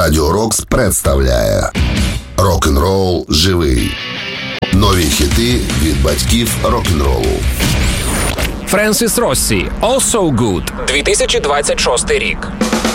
Радіо Рокс представляє Рок-н-рол живий. Нові хіти від батьків рок-н-ролу. Френсіс Россі, «All So Good», 2026 рік.